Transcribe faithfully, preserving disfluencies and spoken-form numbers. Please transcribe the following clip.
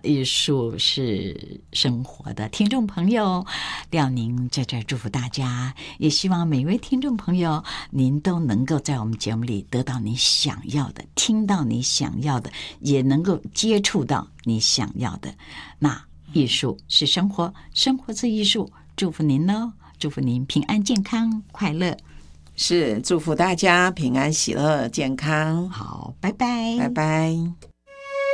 艺术是生活的听众朋友，廖宁在这儿祝福大家，也希望每位听众朋友您都能够在我们节目里得到你想要的，听到你想要的，也能够接触到你想要的。那艺术是生活，生活是艺术，祝福您哦，祝福您平安健康快乐。 是祝福大家平安喜乐健康。 好，拜拜， 拜拜。